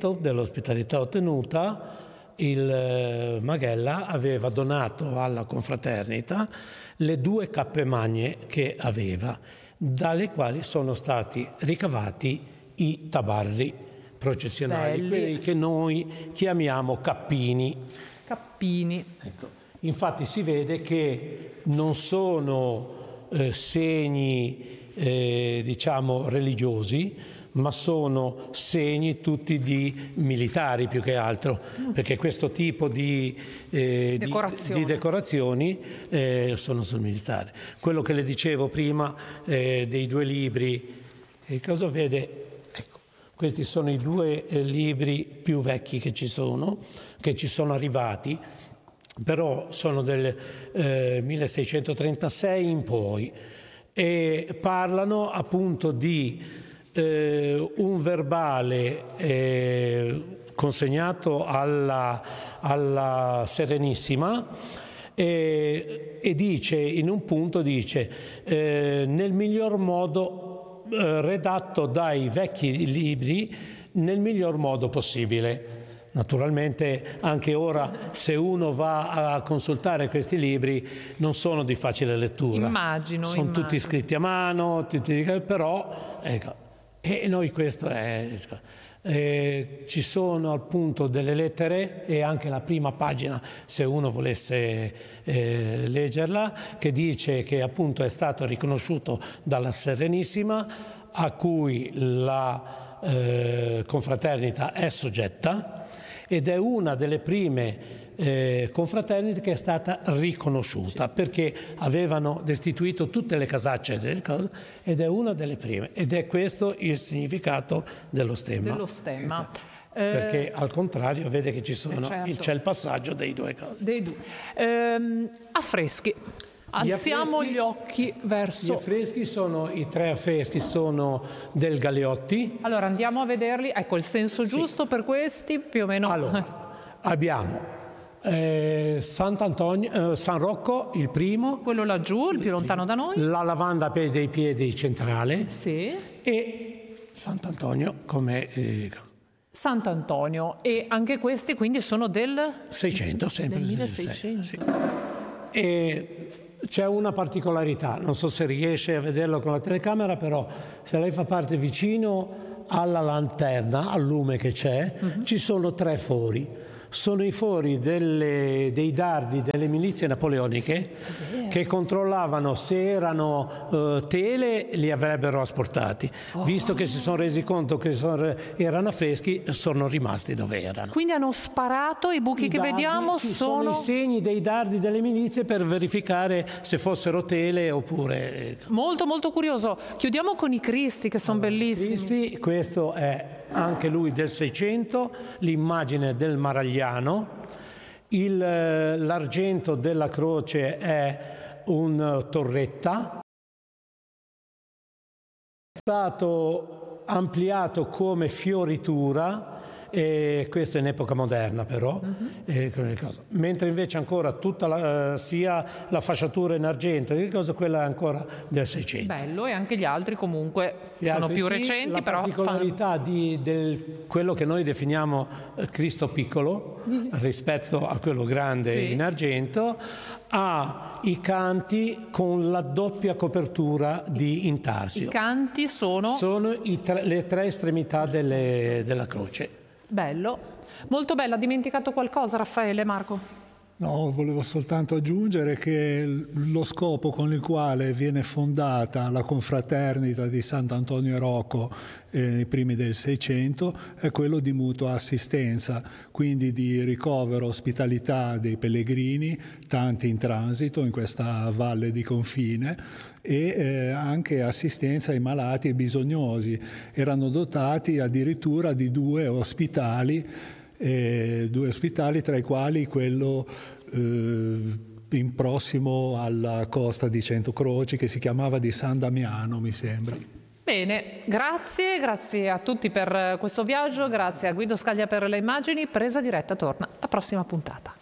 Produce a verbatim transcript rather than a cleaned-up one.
merito dell'ospitalità ottenuta, il Maghella aveva donato alla confraternita le due cappe magne che aveva, dalle quali sono stati ricavati i tabarri processionali, Belli. quelli che noi chiamiamo cappini. Cappini. Ecco. Infatti si vede che non sono eh, segni eh, diciamo religiosi, ma sono segni tutti di militari più che altro, perché questo tipo di, eh, Decorazioni. di, di decorazioni eh, sono sul militare. Quello che le dicevo prima eh, dei due libri, eh, cosa vede? Ecco, questi sono i due eh, libri più vecchi che ci sono, che ci sono arrivati, però sono del eh, milleseicentotrentasei in poi, e parlano appunto di Eh, un verbale eh, consegnato alla, alla Serenissima eh, e dice, in un punto dice eh, nel miglior modo eh, redatto dai vecchi libri nel miglior modo possibile. Naturalmente anche ora, se uno va a consultare questi libri, non sono di facile lettura. Immagino. Sono immagino. tutti scritti a mano, tutti, però ecco, e noi questo è... Eh, ci sono appunto delle lettere e anche la prima pagina, se uno volesse eh, leggerla, che dice che appunto è stato riconosciuto dalla Serenissima, a cui la eh, confraternita è soggetta, ed è una delle prime eh, confraternite che è stata riconosciuta, perché avevano destituito tutte le casacce delle cose, ed è una delle prime, ed è questo il significato dello stemma. Dello stemma. Perché eh, al contrario vede che ci sono, certo. c'è il passaggio dei due cose. Dei due. Ehm, affreschi. Alziamo affreschi, gli occhi verso... Gli affreschi sono, i tre affreschi sono del Galeotti. Allora andiamo a vederli, ecco il senso Sì. giusto per questi, più o meno. Allora, abbiamo eh, Sant'Antonio, eh, San Rocco, il primo. Quello laggiù, il più lontano da noi. La lavanda per dei piedi centrale. Sì. E Sant'Antonio come... Eh, Sant'Antonio, e anche questi quindi sono del... seicento, sempre. Del milleseicento. Sì. E c'è una particolarità, non so se riesce a vederlo con la telecamera, però se lei fa parte vicino alla lanterna, al lume che c'è, uh-huh. ci sono tre fori. Sono i fori delle, dei dardi delle milizie napoleoniche yeah. che controllavano se erano uh, tele, li avrebbero asportati. Oh. Visto che si sono resi conto che sono, erano affreschi, sono rimasti dove erano. Quindi hanno sparato, i buchi I che dardi, vediamo sì, sono... sono i segni dei dardi delle milizie per verificare se fossero tele oppure... Molto molto curioso. Chiudiamo con i Cristi che sono allora, bellissimi. Cristi, questo è anche lui del seicento, l'immagine del Maragliano, il, l'argento della croce è un torretta, è stato ampliato come fioritura, e questo in epoca moderna però, uh-huh. e, mentre invece ancora tutta la, sia la fasciatura in argento che cosa, quella è ancora del seicento. Bello, e anche gli altri comunque gli sono altri più sì, recenti, la però particolarità fanno... di del, quello che noi definiamo Cristo piccolo rispetto a quello grande sì. in argento, ha i canti con la doppia copertura di intarsio. I canti sono? Sono i tre, le tre estremità delle, della croce. Bello, molto bello. Ha dimenticato qualcosa Raffaele, Marco? No, volevo soltanto aggiungere che lo scopo con il quale viene fondata la confraternita di Sant'Antonio e Rocco eh, nei primi del Seicento è quello di mutua assistenza, quindi di ricovero ospitalità dei pellegrini, tanti in transito in questa valle di confine, e eh, anche assistenza ai malati e bisognosi. Erano dotati addirittura di due ospitali, eh, due ospitali tra i quali quello eh, in prossimo alla costa di Centocroci, che si chiamava di San Damiano, mi sembra. Bene, grazie, grazie a tutti per questo viaggio, grazie a Guido Scaglia per le immagini. Presa Diretta torna alla prossima puntata.